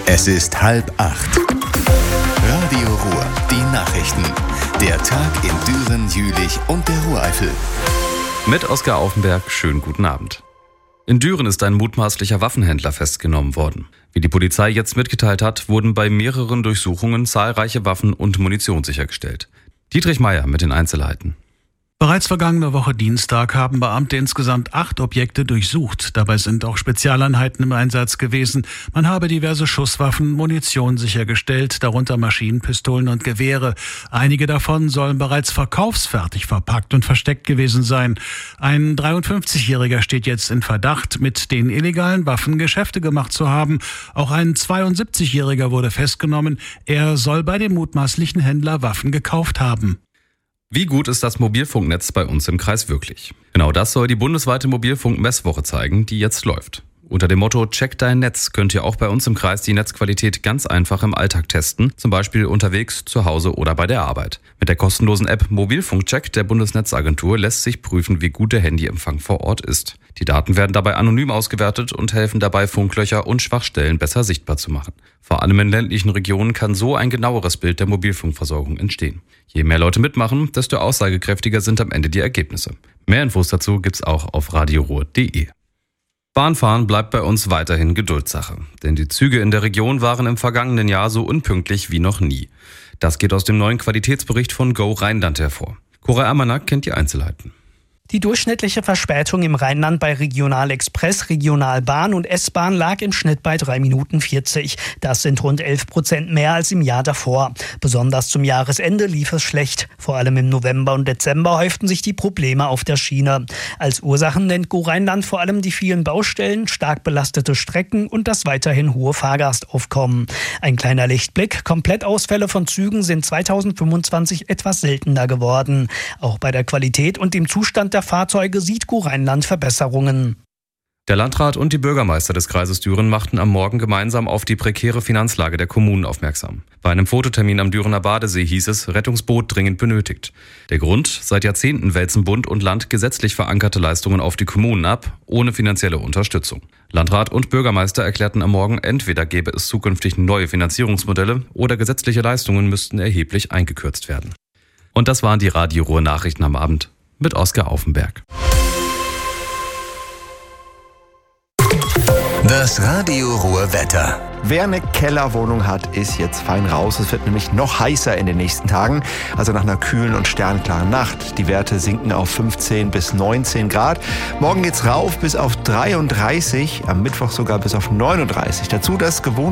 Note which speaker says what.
Speaker 1: Es ist 7:30. Radio Ruhr, die Nachrichten. Der Tag in Düren, Jülich und der Ruhreifel.
Speaker 2: Mit Oskar Aufenberg, schönen guten Abend. In Düren ist ein mutmaßlicher Waffenhändler festgenommen worden. Wie die Polizei jetzt mitgeteilt hat, wurden bei mehreren Durchsuchungen zahlreiche Waffen und Munition sichergestellt. Dietrich Meier mit den Einzelheiten.
Speaker 3: Bereits vergangene Woche Dienstag haben Beamte insgesamt 8 Objekte durchsucht. Dabei sind auch Spezialeinheiten im Einsatz gewesen. Man habe diverse Schusswaffen, Munition sichergestellt, darunter Maschinen, Pistolen und Gewehre. Einige davon sollen bereits verkaufsfertig verpackt und versteckt gewesen sein. Ein 53-Jähriger steht jetzt in Verdacht, mit den illegalen Waffen Geschäfte gemacht zu haben. Auch ein 72-Jähriger wurde festgenommen. Er soll bei dem mutmaßlichen Händler Waffen gekauft haben.
Speaker 2: Wie gut ist das Mobilfunknetz bei uns im Kreis wirklich? Genau das soll die bundesweite Mobilfunk-Messwoche zeigen, die jetzt läuft. Unter dem Motto Check dein Netz könnt ihr auch bei uns im Kreis die Netzqualität ganz einfach im Alltag testen, zum Beispiel unterwegs, zu Hause oder bei der Arbeit. Mit der kostenlosen App Mobilfunkcheck der Bundesnetzagentur lässt sich prüfen, wie gut der Handyempfang vor Ort ist. Die Daten werden dabei anonym ausgewertet und helfen dabei, Funklöcher und Schwachstellen besser sichtbar zu machen. Vor allem in ländlichen Regionen kann so ein genaueres Bild der Mobilfunkversorgung entstehen. Je mehr Leute mitmachen, desto aussagekräftiger sind am Ende die Ergebnisse. Mehr Infos dazu gibt's auch auf radioruhr.de. Bahnfahren bleibt bei uns weiterhin Geduldssache, denn die Züge in der Region waren im vergangenen Jahr so unpünktlich wie noch nie. Das geht aus dem neuen Qualitätsbericht von Go Rheinland hervor. Cora Ermanak kennt die Einzelheiten.
Speaker 4: Die durchschnittliche Verspätung im Rheinland bei Regionalexpress, Regionalbahn und S-Bahn lag im Schnitt bei 3 Minuten 40. Das sind rund 11% mehr als im Jahr davor. Besonders zum Jahresende lief es schlecht. Vor allem im November und Dezember häuften sich die Probleme auf der Schiene. Als Ursachen nennt Go Rheinland vor allem die vielen Baustellen, stark belastete Strecken und das weiterhin hohe Fahrgastaufkommen. Ein kleiner Lichtblick: Komplettausfälle von Zügen sind 2025 etwas seltener geworden. Auch bei der Qualität und dem Zustand der Fahrzeuge sieht Go Rheinland Verbesserungen.
Speaker 2: Der Landrat und die Bürgermeister des Kreises Düren machten am Morgen gemeinsam auf die prekäre Finanzlage der Kommunen aufmerksam. Bei einem Fototermin am Dürener Badesee hieß es, Rettungsboot dringend benötigt. Der Grund: Seit Jahrzehnten wälzen Bund und Land gesetzlich verankerte Leistungen auf die Kommunen ab, ohne finanzielle Unterstützung. Landrat und Bürgermeister erklärten am Morgen, entweder gäbe es zukünftig neue Finanzierungsmodelle oder gesetzliche Leistungen müssten erheblich eingekürzt werden. Und das waren die Radio Ruhr Nachrichten am Abend mit Oskar Aufenberg.
Speaker 1: Das Radio Ruhr Wetter.
Speaker 5: Wer eine Kellerwohnung hat, ist jetzt fein raus. Es wird nämlich noch heißer in den nächsten Tagen, also nach einer kühlen und sternklaren Nacht. Die Werte sinken auf 15 bis 19 Grad. Morgen geht's rauf bis auf 33, am Mittwoch sogar bis auf 39. Dazu das gewohnte